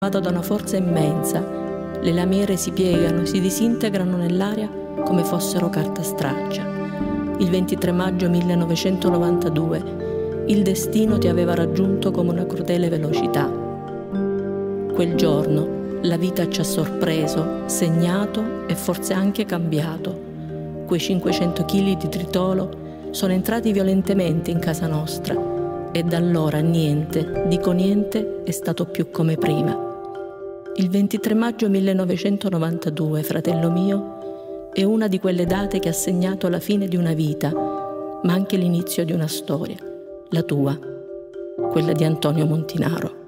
da una forza immensa. Le lamiere si piegano, si disintegrano nell'aria come fossero carta straccia. Il 23 maggio 1992 il destino ti aveva raggiunto come una crudele velocità. Quel giorno la vita ci ha sorpreso, segnato e forse anche cambiato. Quei 500 kg di tritolo sono entrati violentemente in casa nostra e da allora niente, dico niente, è stato più come prima. Il 23 maggio 1992, fratello mio, è una di quelle date che ha segnato la fine di una vita, ma anche l'inizio di una storia, la tua, quella di Antonio Montinaro.